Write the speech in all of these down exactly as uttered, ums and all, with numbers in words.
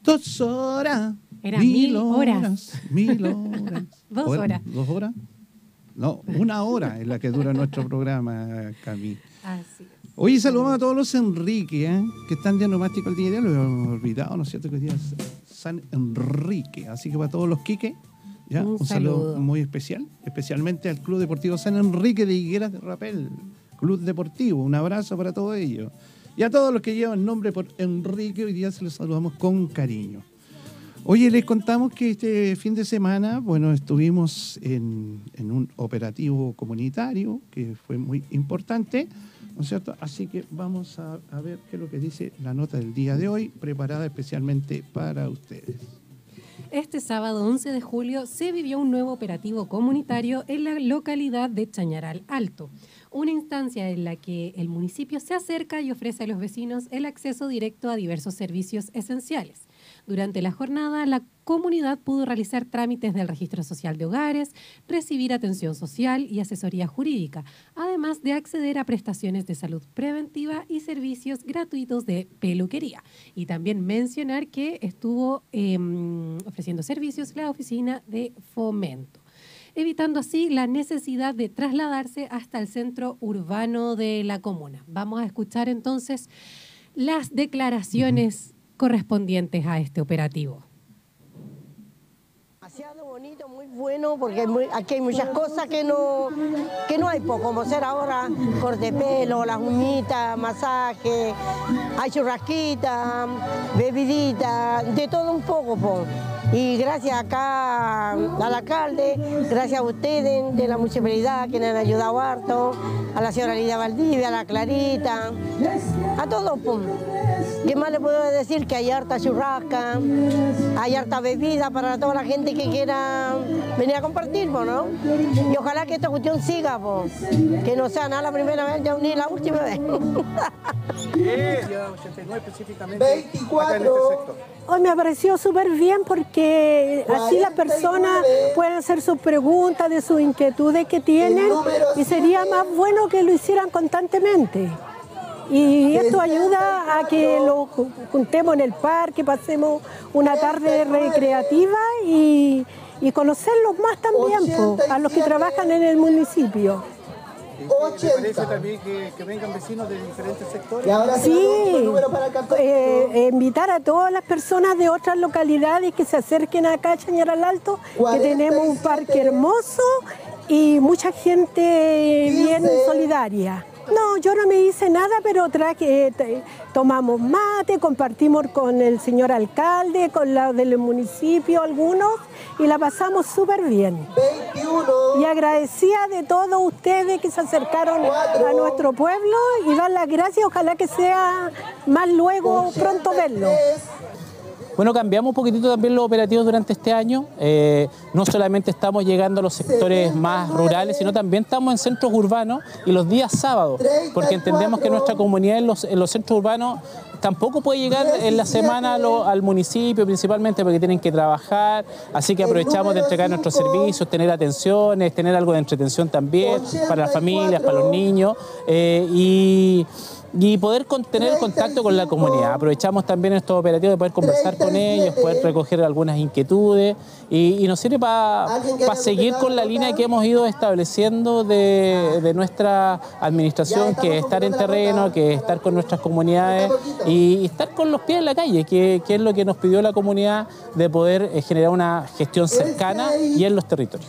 Dos horas. Era mil, mil horas. horas. Mil horas. Dos Hora, horas. ¿Dos horas? No, una hora es la que dura nuestro programa, Cami. Así es. Oye, saludamos a todos los Enrique, ¿eh? que están de nomástico el día de hoy. Lo hemos olvidado, ¿no es cierto? Que hoy día es San Enrique. Así que para todos los Quique, ¿ya? un, un saludo. saludo muy especial, especialmente al Club Deportivo San Enrique de Higueras de Rapel. Club Deportivo, un abrazo para todos ellos. Y a todos los que llevan nombre por Enrique, hoy día se los saludamos con cariño. Oye, les contamos que este fin de semana, bueno, estuvimos en, en un operativo comunitario que fue muy importante, ¿no es cierto? Así que vamos a, a ver qué es lo que dice la nota del día de hoy, preparada especialmente para ustedes. Este sábado once de julio se vivió un nuevo operativo comunitario en la localidad de Chañaral Alto, una instancia en la que el municipio se acerca y ofrece a los vecinos el acceso directo a diversos servicios esenciales. Durante la jornada, la comunidad pudo realizar trámites del registro social de hogares, recibir atención social y asesoría jurídica, además de acceder a prestaciones de salud preventiva y servicios gratuitos de peluquería. Y también mencionar que estuvo eh, ofreciendo servicios la oficina de fomento, evitando así la necesidad de trasladarse hasta el centro urbano de la comuna. Vamos a escuchar entonces las declaraciones correspondientes a este operativo. Demasiado bonito, muy bueno, porque hay muy, aquí hay muchas cosas que no, que no hay, po, como ser ahora corte de pelo, las uñitas, masaje, hay churrasquita, bebidita, de todo un poco, po. Y gracias acá al alcalde, gracias a ustedes de la municipalidad que nos han ayudado harto, a la señora Lidia Valdivia, a la Clarita, a todos, po. ¿Qué más le puedo decir? Que hay harta churrasca, hay harta bebida para toda la gente que quiera venir a compartir, ¿no? Y ojalá que esta cuestión siga, po. Que no sea nada la primera vez ni la última vez. veinticuatro. Hoy me pareció súper bien porque así las personas pueden hacer sus preguntas de sus inquietudes que tienen y sería más bueno que lo hicieran constantemente. Y esto ayuda a que lo juntemos en el parque, pasemos una tarde recreativa y, y conocerlos más también, po, a los que trabajan en el municipio. ¿Te parece también que, que vengan vecinos de diferentes sectores? Sí, eh, eh, invitar a todas las personas de otras localidades que se acerquen acá a Chañaral Alto, que tenemos un parque hermoso y mucha gente bien solidaria. No, yo no me hice nada, pero traje, eh, tomamos mate, compartimos con el señor alcalde, con los del municipio algunos, y la pasamos súper bien. veintiuno. Y agradecida de todos ustedes que se acercaron cuatro, a nuestro pueblo y dar las gracias, ojalá que sea más luego pronto verlo. Bueno, cambiamos un poquitito también los operativos durante este año. Eh, no solamente estamos llegando a los sectores más rurales, sino también estamos en centros urbanos y los días sábados, porque entendemos que nuestra comunidad en los, en los centros urbanos tampoco puede llegar en la semana lo, al municipio, principalmente porque tienen que trabajar, así que aprovechamos de entregar nuestros servicios, tener atenciones, tener algo de entretención también para las familias, para los niños, eh, y... y poder tener el contacto con la comunidad. Aprovechamos también estos operativos de poder conversar con ellos, poder recoger algunas inquietudes y, y nos sirve para pa seguir con la línea que hemos ido estableciendo de, de nuestra administración, que es estar en terreno, que es estar con nuestras comunidades y, y estar con los pies en la calle, que, que es lo que nos pidió la comunidad de poder eh, generar una gestión cercana y en los territorios.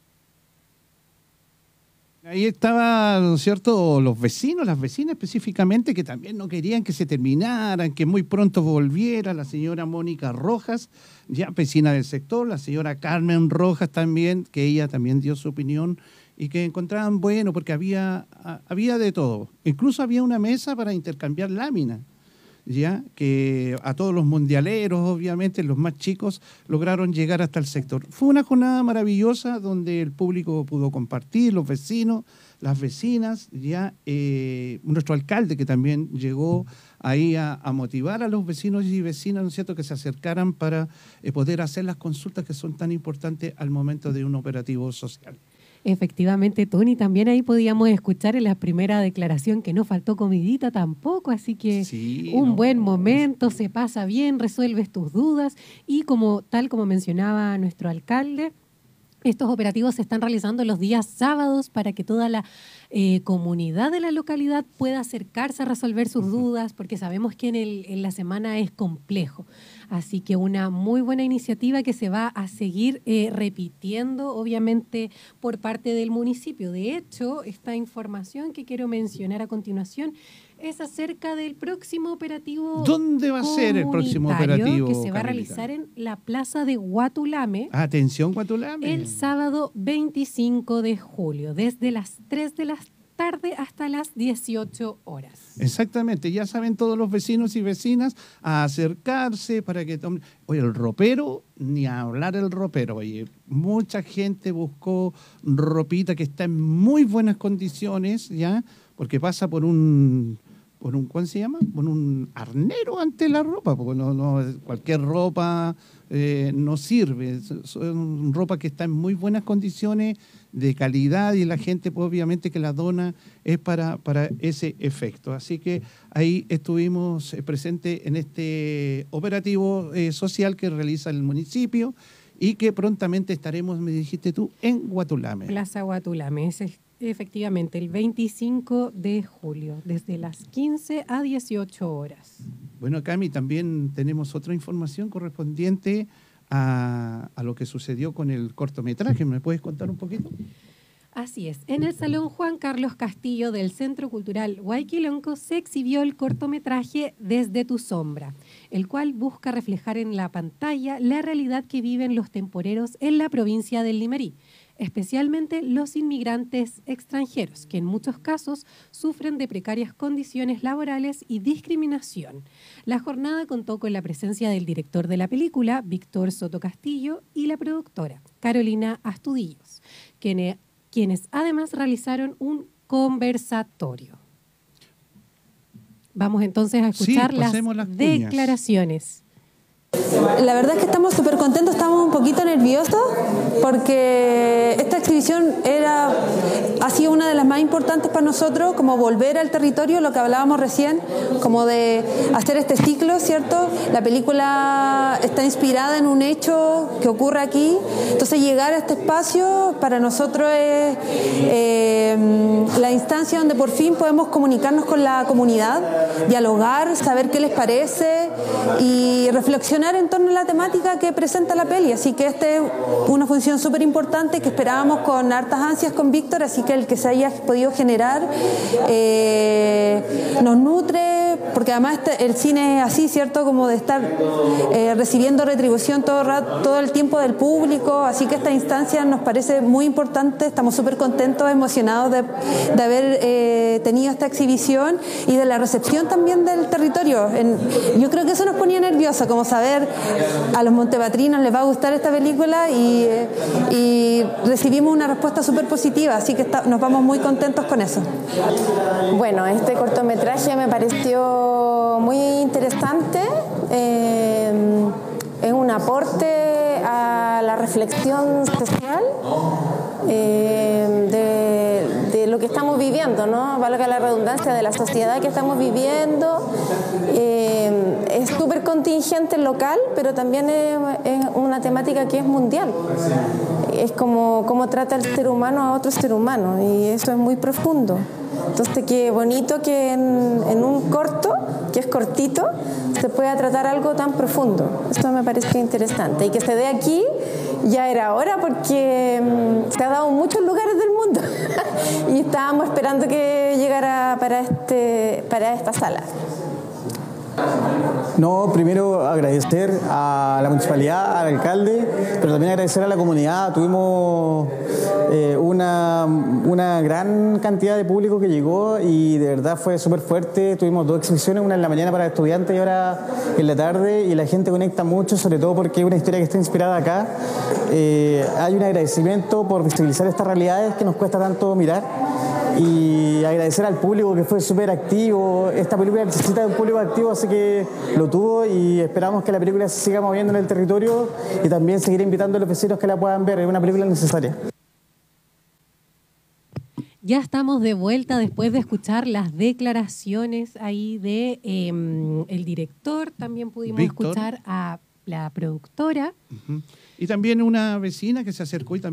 Ahí estaban, ¿no es cierto?, los vecinos, las vecinas específicamente, que también no querían que se terminaran, que muy pronto volviera la señora Mónica Rojas, ya vecina del sector, la señora Carmen Rojas también, que ella también dio su opinión y que encontraban bueno porque había, había de todo. Incluso había una mesa para intercambiar láminas, ya que a todos los mundialeros, obviamente, los más chicos, lograron llegar hasta el sector. Fue una jornada maravillosa donde el público pudo compartir, los vecinos, las vecinas, ya eh, nuestro alcalde que también llegó ahí a, a motivar a los vecinos y vecinas, ¿no es cierto?, que se acercaran para eh, poder hacer las consultas que son tan importantes al momento de un operativo social. Efectivamente, Tony, también ahí podíamos escuchar en la primera declaración que no faltó comidita tampoco, así que Sí, un no. buen momento, se pasa bien, resuelves tus dudas y como tal como mencionaba nuestro alcalde, estos operativos se están realizando los días sábados para que toda la eh, comunidad de la localidad pueda acercarse a resolver sus dudas, porque sabemos que en, el, en la semana es complejo. Así que una muy buena iniciativa que se va a seguir eh, repitiendo, obviamente, por parte del municipio. De hecho, esta información que quiero mencionar a continuación es acerca del próximo operativo. ¿Dónde va a ser el próximo comunitario operativo, que se va a Carmelita? realizar en la plaza de Guatulame? Atención, Guatulame. El sábado veinticinco de julio, desde las tres de la tarde hasta las dieciocho horas. Exactamente, ya saben todos los vecinos y vecinas a acercarse para que tomen. Oye, el ropero, ni a hablar el ropero, oye, mucha gente buscó ropita que está en muy buenas condiciones, ¿ya? Porque pasa por un, por un, ¿cuál se llama? Por un arnero ante la ropa, porque no, no cualquier ropa eh, no sirve, son ropa que está en muy buenas condiciones, de calidad, y la gente pues, obviamente que la dona es para, para ese efecto. Así que ahí estuvimos eh, presentes en este operativo eh, social que realiza el municipio y que prontamente estaremos, me dijiste tú, en Guatulame. Plaza Guatulame, ese es efectivamente el veinticinco de julio, desde las quince a dieciocho horas. Bueno, Cami, también tenemos otra información correspondiente A, a lo que sucedió con el cortometraje. ¿Me puedes contar un poquito? Así es. En el Salón Juan Carlos Castillo del Centro Cultural Huayquilonco se exhibió el cortometraje Desde tu sombra, el cual busca reflejar en la pantalla la realidad que viven los temporeros en la provincia del Limerí, especialmente los inmigrantes extranjeros, que en muchos casos sufren de precarias condiciones laborales y discriminación. La jornada contó con la presencia del director de la película, Víctor Soto Castillo, y la productora, Carolina Astudillos, quienes, quienes además realizaron un conversatorio. Vamos entonces a escuchar Sí, las, pasemos las cuñas. declaraciones. La verdad es que estamos súper contentos, estamos un poquito nerviosos porque esta exhibición era, ha sido una de las más importantes para nosotros, como volver al territorio, lo que hablábamos recién, como de hacer este ciclo, ¿cierto? La película está inspirada en un hecho que ocurre aquí, entonces llegar a este espacio para nosotros es eh, la instancia donde por fin podemos comunicarnos con la comunidad, dialogar, saber qué les parece y reflexionar en torno a la temática que presenta la peli, así que esta es una función súper importante que esperábamos con hartas ansias con Víctor, así que el que se haya podido generar eh, nos nutre, porque además este, el cine es así, ¿cierto? Como de estar eh, recibiendo retribución todo, todo el tiempo del público, así que esta instancia nos parece muy importante, estamos súper contentos, emocionados de, de haber eh, tenido esta exhibición y de la recepción también del territorio. En, yo creo que eso nos ponía nerviosos, como saber a los montepatrinos les va a gustar esta película y, y recibimos una respuesta súper positiva, así que está, nos vamos muy contentos con eso. Bueno, este cortometraje me pareció muy interesante, eh, es un aporte a la reflexión social eh, de, de lo que estamos viviendo, ¿no? Valga la redundancia, de la sociedad que estamos viviendo. Eh, es súper contingente local, pero también es, es una temática que es mundial. Es como cómo trata el ser humano a otro ser humano, y eso es muy profundo. Entonces, qué bonito que en, en un corto, que es cortito, se pueda tratar algo tan profundo. Esto me parece interesante. Y que se dé aquí, ya era hora, porque um, se ha dado en muchos lugares del mundo. Y estábamos esperando que llegara para, este, para esta sala. No, primero agradecer a la municipalidad, al alcalde, pero también agradecer a la comunidad. Tuvimos eh, una, una gran cantidad de público que llegó y de verdad fue súper fuerte. Tuvimos dos exhibiciones, una en la mañana para estudiantes y ahora en la tarde, y la gente conecta mucho, sobre todo porque es una historia que está inspirada acá. Eh, hay un agradecimiento por visibilizar estas realidades que nos cuesta tanto mirar. Y agradecer al público que fue súper activo. Esta película necesita de un público activo, así que lo tuvo, y esperamos que la película se siga moviendo en el territorio y también seguir invitando a los vecinos que la puedan ver. Es una película necesaria. Ya estamos de vuelta después de escuchar las declaraciones ahí de eh, el director. También pudimos Víctor. escuchar a la productora. Uh-huh. Y también una vecina que se acercó y también